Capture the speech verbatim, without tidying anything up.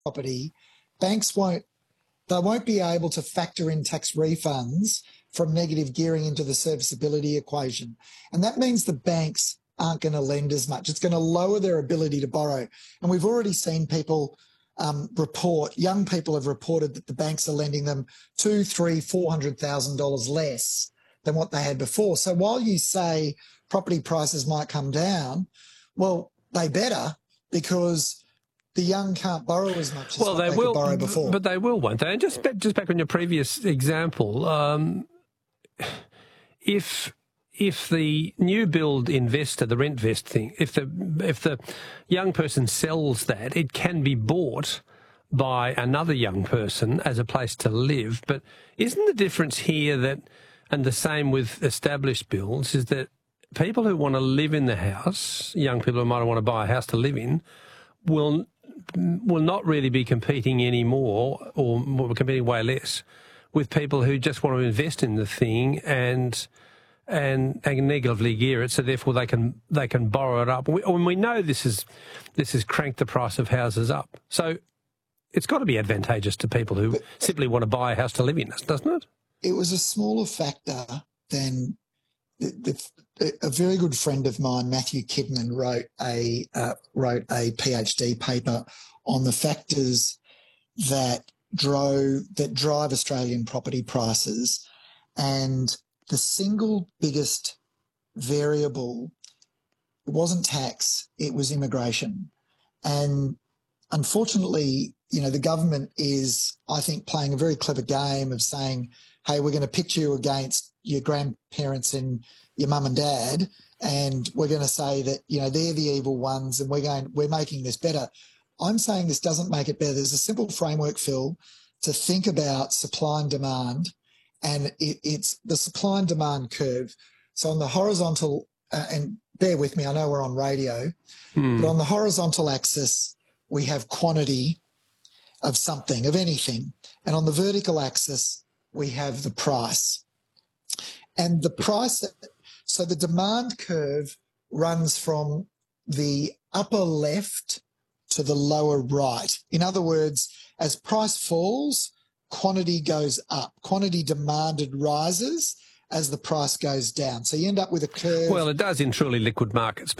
property, banks won't, they won't be able to factor in tax refunds from negative gearing into the serviceability equation. And that means the banks aren't going to lend as much. It's going to lower their ability to borrow. And we've already seen people um, report, young people have reported that the banks are lending them two, three, four hundred thousand dollars less than what they had before. So while you say property prices might come down, well, they better, because the young can't borrow as much as well, what they, they will, could borrow before. But they will, won't they? And just, just back on your previous example, um, if if the new build investor, the rent vest thing, if the if the young person sells that, it can be bought by another young person as a place to live. But isn't the difference here that, and the same with established builds, is that people who want to live in the house, young people who might want to buy a house to live in, will will not really be competing anymore, or competing way less, with people who just want to invest in the thing and and, and negatively gear it, so therefore they can they can borrow it up. And we, and we know this is this has cranked the price of houses up. So it's got to be advantageous to people who but, simply want to buy a house to live in, doesn't it? It was a smaller factor than the, the, a very good friend of mine, Matthew Kidman, wrote a uh, wrote a PhD paper on the factors that drove that drive Australian property prices, and the single biggest variable, it wasn't tax, it was immigration. And unfortunately, you know, the government is, I think, playing a very clever game of saying, hey, we're going to pitch you against your grandparents and your mum and dad, and we're going to say that, you know, they're the evil ones, and we're going, we're making this better. I'm saying this doesn't make it better. There's a simple framework, Phil, to think about supply and demand, and it, it's the supply and demand curve. So on the horizontal, uh, and bear with me, I know we're on radio, hmm. but on the horizontal axis, we have quantity of something, of anything. And on the vertical axis, we have the price. And the price, so the demand curve runs from the upper left to the lower right. In other words, as price falls, quantity goes up. Quantity demanded rises as the price goes down. So you end up with a curve. Well, it does in truly liquid markets.